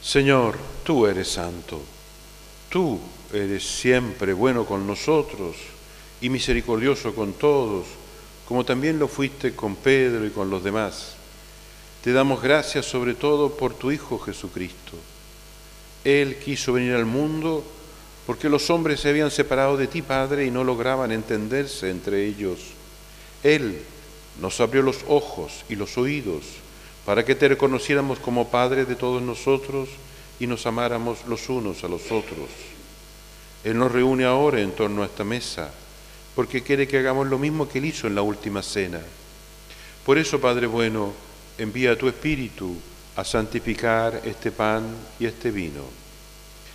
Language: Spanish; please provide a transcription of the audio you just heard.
Señor, tú eres santo, tú eres siempre bueno con nosotros y misericordioso con todos, como también lo fuiste con Pedro y con los demás. Te damos gracias sobre todo por tu Hijo Jesucristo. Él quiso venir al mundo porque los hombres se habían separado de ti, Padre, y no lograban entenderse entre ellos. Él nos abrió los ojos y los oídos para que te reconociéramos como Padre de todos nosotros y nos amáramos los unos a los otros. Él nos reúne ahora en torno a esta mesa porque quiere que hagamos lo mismo que Él hizo en la última cena. Por eso, Padre bueno, envía a tu Espíritu a santificar este pan y este vino.